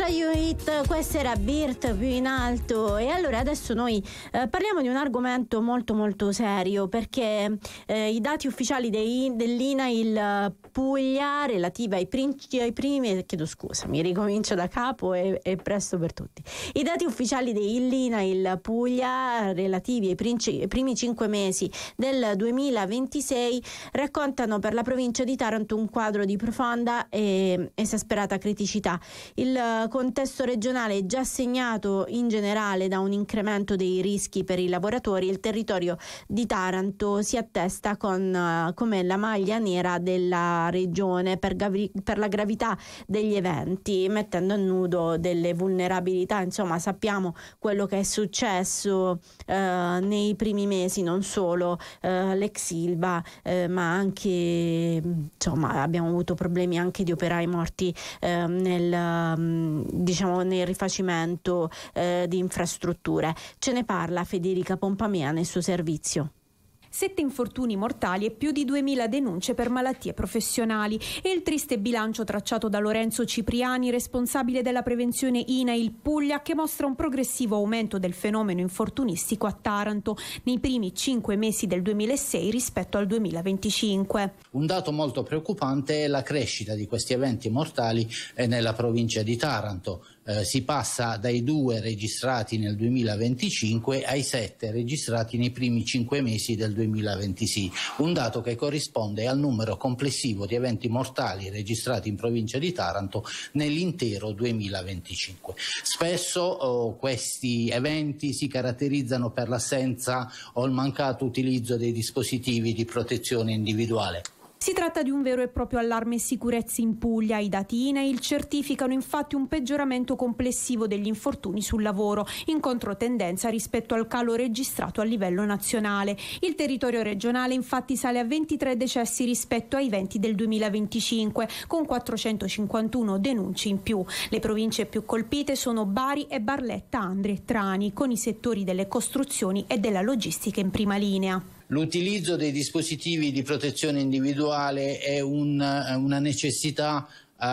You Hit, questa era Birt più in alto. E allora adesso noi parliamo di un argomento molto molto serio, perché i dati ufficiali dell'INAIL Puglia relativi ai primi, chiedo scusa, mi ricomincio da capo e presto per tutti. I dati ufficiali dell'INAIL Puglia relativi ai primi 5 mesi del 2026 raccontano per la provincia di Taranto un quadro di profonda e esasperata criticità. Il contesto regionale è già segnato in generale da un incremento dei rischi per i lavoratori. Il territorio di Taranto si attesta come la maglia nera della regione per la gravità degli eventi, mettendo a nudo delle vulnerabilità. Insomma, sappiamo quello che è successo nei primi mesi, non solo l'ex Ilva, ma anche insomma abbiamo avuto problemi anche di operai morti nel rifacimento di infrastrutture. Ce ne parla Federica Pompamea nel suo servizio. 7 infortuni mortali e più di 2000 denunce per malattie professionali e il triste bilancio tracciato da Lorenzo Cipriani, responsabile della prevenzione INAIL Puglia, che mostra un progressivo aumento del fenomeno infortunistico a Taranto nei primi 5 mesi del 2006 rispetto al 2025. Un dato molto preoccupante è la crescita di questi eventi mortali nella provincia di Taranto. Si passa dai 2 registrati nel 2025 ai 7 registrati nei primi 5 mesi del 2026, un dato che corrisponde al numero complessivo di eventi mortali registrati in provincia di Taranto nell'intero 2025. Spesso questi eventi si caratterizzano per l'assenza o il mancato utilizzo dei dispositivi di protezione individuale. Si tratta di un vero e proprio allarme sicurezza in Puglia. I dati INAIL certificano infatti un peggioramento complessivo degli infortuni sul lavoro, in controtendenza rispetto al calo registrato a livello nazionale. Il territorio regionale infatti sale a 23 decessi rispetto ai 20 del 2025, con 451 denunce in più. Le province più colpite sono Bari e Barletta, Andria e Trani, con i settori delle costruzioni e della logistica in prima linea. L'utilizzo dei dispositivi di protezione individuale è una necessità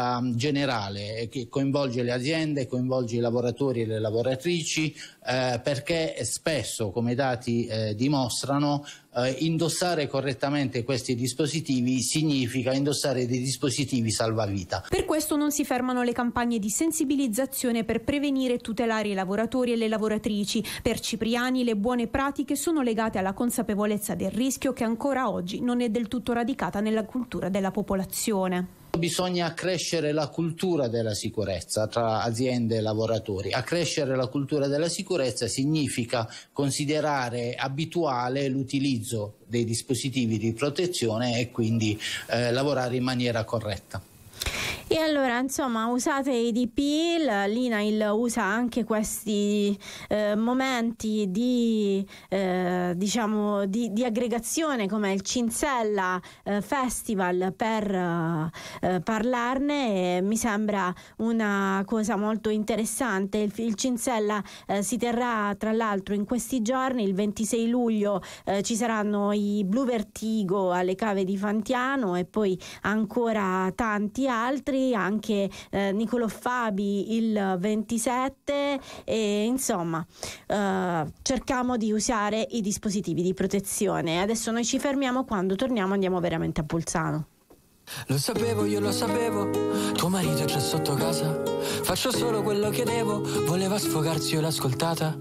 generale che coinvolge le aziende, coinvolge i lavoratori e le lavoratrici, perché spesso, come i dati dimostrano, indossare correttamente questi dispositivi significa indossare dei dispositivi salvavita. Per questo non si fermano le campagne di sensibilizzazione per prevenire e tutelare i lavoratori e le lavoratrici. Per Cipriani le buone pratiche sono legate alla consapevolezza del rischio, che ancora oggi non è del tutto radicata nella cultura della popolazione. Bisogna accrescere la cultura della sicurezza tra aziende e lavoratori. Accrescere la cultura della sicurezza significa considerare abituale l'utilizzo dei dispositivi di protezione e quindi lavorare in maniera corretta. E allora, insomma, usate i DP, l'INAIL usa anche questi momenti di aggregazione come il Cinsella Festival per parlarne. Mi sembra una cosa molto interessante. Il Cinsella si terrà tra l'altro in questi giorni. Il 26 luglio ci saranno i Blue Vertigo alle Cave di Fantiano e poi ancora tanti altri, anche Nicolò Fabi il 27, e insomma cerchiamo di usare i dispositivi di protezione. Adesso noi ci fermiamo, quando torniamo andiamo veramente a Bolzano. Lo sapevo, io lo sapevo, tuo marito c'è sotto casa, faccio solo quello che devo, voleva sfogarsi, io l'ho ascoltata,